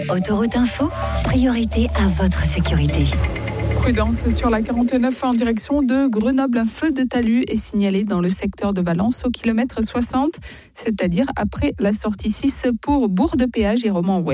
Autoroute Info, priorité à votre sécurité. Prudence sur la 49 en direction de Grenoble. Un feu de talus est signalé dans le secteur de Valence au kilomètre 60, c'est-à-dire après la sortie 6 pour Bourg-de-Péage et Romans-Ouest.